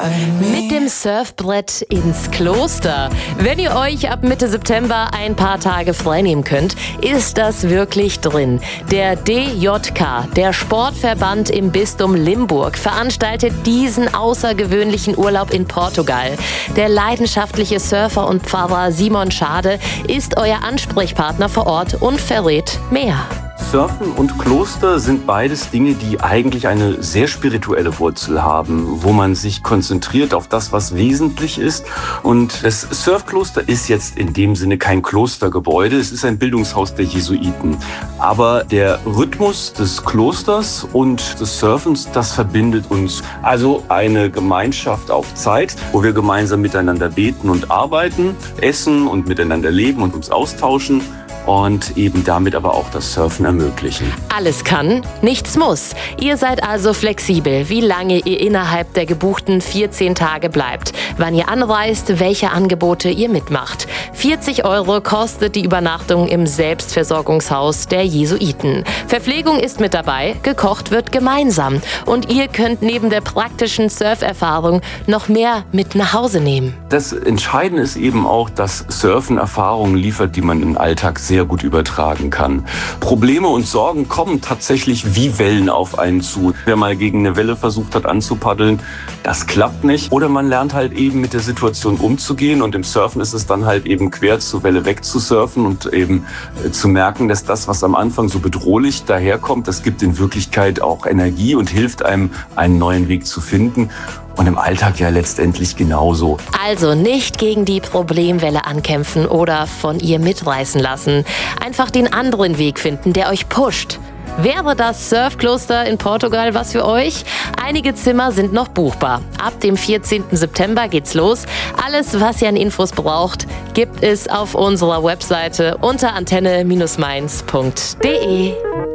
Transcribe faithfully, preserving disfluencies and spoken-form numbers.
Mit dem Surfbrett ins Kloster. Wenn ihr euch ab Mitte September ein paar Tage freinehmen könnt, ist das wirklich drin. Der D J K, der Sportverband im Bistum Limburg, veranstaltet diesen außergewöhnlichen Urlaub in Portugal. Der leidenschaftliche Surfer und Pfarrer Simon Schade ist euer Ansprechpartner vor Ort und verrät mehr. Surfen und Kloster sind beides Dinge, die eigentlich eine sehr spirituelle Wurzel haben, wo man sich konzentriert auf das, was wesentlich ist. Und das Surfkloster ist jetzt in dem Sinne kein Klostergebäude, es ist ein Bildungshaus der Jesuiten. Aber der Rhythmus des Klosters und des Surfens, das verbindet uns. Also eine Gemeinschaft auf Zeit, wo wir gemeinsam miteinander beten und arbeiten, essen und miteinander leben und uns austauschen. Und eben damit aber auch das Surfen ermöglichen. Alles kann, nichts muss. Ihr seid also flexibel, wie lange ihr innerhalb der gebuchten vierzehn Tage bleibt, wann ihr anreist, welche Angebote ihr mitmacht. vierzig Euro kostet die Übernachtung im Selbstversorgungshaus der Jesuiten. Verpflegung ist mit dabei, gekocht wird gemeinsam. Und ihr könnt neben der praktischen Surferfahrung noch mehr mit nach Hause nehmen. Das Entscheidende ist eben auch, dass Surfen Erfahrungen liefert, die man im Alltag sehr gut übertragen kann. Probleme und Sorgen kommen tatsächlich wie Wellen auf einen zu. Wer mal gegen eine Welle versucht hat anzupaddeln, das klappt nicht. Oder man lernt halt eben mit der Situation umzugehen und im Surfen ist es dann halt eben quer zur Welle weg zu surfen und eben äh, zu merken, dass das, was am Anfang so bedrohlich daherkommt, das gibt in Wirklichkeit auch Energie und hilft einem, einen neuen Weg zu finden. Und im Alltag ja letztendlich genauso. Also nicht gegen die Problemwelle ankämpfen oder von ihr mitreißen lassen. Einfach den anderen Weg finden, der euch pusht. Wäre das Surfkloster in Portugal was für euch? Einige Zimmer sind noch buchbar. Ab dem vierzehnten September geht's los. Alles, was ihr an Infos braucht, gibt es auf unserer Webseite unter antenne Bindestrich mainz punkt de.